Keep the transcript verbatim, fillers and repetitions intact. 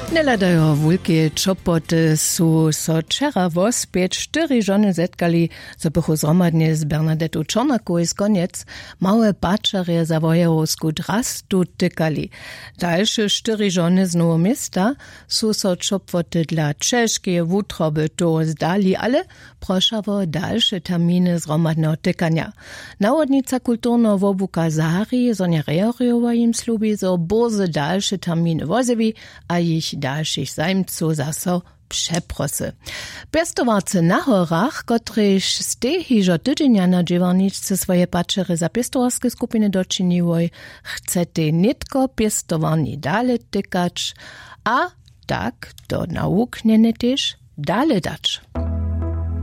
Neladajo wulkie čopoty su so čera vospět štyri žony zetkali, so bychu zromadnie z Bernadettu Čornaku iz koniec małe pačarje za wojerowsku drastu tykali. Dalsze štyri žony z Nowo Miasta su so čopoty dla češkie wutroby to zdali, ale proszawo dalsze terminy zromadnego tykania. Nawodnica kulturno wobuka Zahari Sonja Reoriowa im slubi, so boze dalsze terminy wozewi, a ich dalszych zajmców zaso przeprosy. Piestowarcy na horach, kotryż z tej hiżo tydzienia na dziewarniczce swoje pačery za piestowarskie skupiny doczyniłoj, chcete nitko piestowani dale tykać, a tak do nauk nie też dale dać.